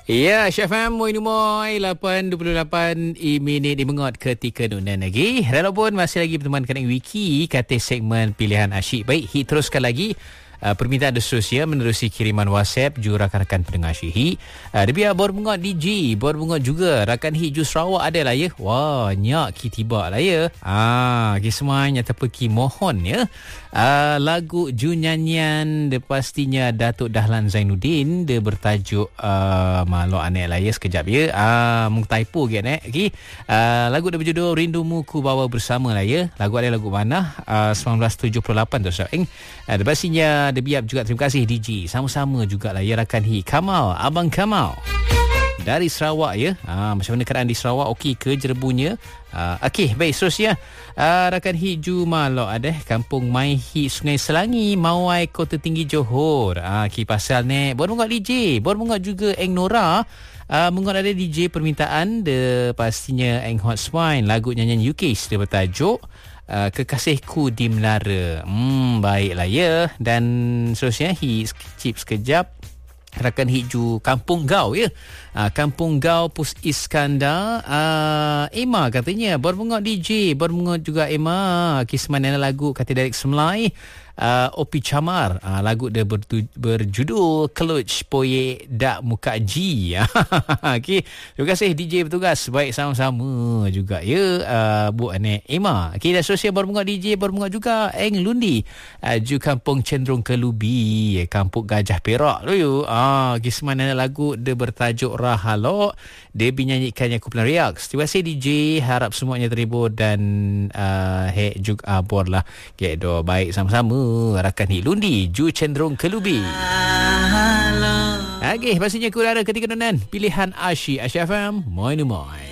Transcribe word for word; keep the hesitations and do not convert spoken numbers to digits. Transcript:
Ya, Chef M, Moin Umoy, lapan dua puluh lapan minit dimengot ketika nunan lagi. Walaupun masih lagi bertemankan dengan Wiki, kata segmen pilihan asyik. Baik, hit teruskan lagi. Uh, permintaan seterusnya menerusi kiriman WhatsApp ju rakan-rakan pendengar Syihik. Uh, dia biar baru mengot D J, baru mengot juga rakan hit ju Sarawak ada lah ya. Wah, nyak ki tiba lah ya. Ah, ki semuanya terpeki mohon ya. Uh, lagu ju nyanyian dia pastinya Datuk Dahlan Zainuddin, dia bertajuk uh, Malok Anek lah ya sekejap ya. Ah, mung typo kan eh. Okay. Uh, lagu dia berjudul Rindumu Ku Bawa Bersama lah ya. Lagu ada lagu mana? Uh, sembilan belas tujuh puluh lapan tu Saeng. Uh, dia pastinya dia biar juga terima kasih D J. Sama-sama jugalah ya rakan hi Kamal, Abang Kamal dari Sarawak ya. Ha, macam mana keadaan di Sarawak? Okey ke jerebunya? Ha, okey, baik seterusnya. Uh, rakan hi ju Malok ada Kampung Mai Hi Sungai Selangi, Mawai Kota Tinggi Johor. Ha, ki pasal ni baru mengot D J, baru mengot juga Eng Nora. Uh, mengot ada D J permintaan de pastinya Eng Hot Swine, lagu nyanyian U K dia bertajuk Uh, Kekasihku di Menara. Hmm, baiklah ya. Dan seterusnya hi cip sekejap. Rakan hiju Kampung Gau ya. Uh, Kampung Gau Pus Iskandar. Uh, Emma katanya baru mengot D J, baru mengot juga Emma. Kisman lagu kata Derek Semlai. Uh, Opi Camar, uh, lagu dia bertu- berjudul Keluch Poye Dak Muka Ji. Okay. Terima kasih D J bertugas. Baik, sama-sama juga ya. uh, Bu Anek Emma. Okay, dah selesai baru mengot D J, baru mengot juga Eng Lundi. uh, Ju Kampung Cenderung Kelubi, Kampung Gajah Perak tu you. Ah, kisman lagu dia bertajuk Rahalok. Dia binyanyikannya Kumpulan Riaks. Terima kasih D J. Harap semuanya terhibur dan uh, hek juga abor lah. Okay, do baik sama-sama. Rakan Hik Lundi Ju Cenderung Kelubi. Okey, pastinya kurang ketika nonan pilihan Asyik Asyik F M Moin Umoy.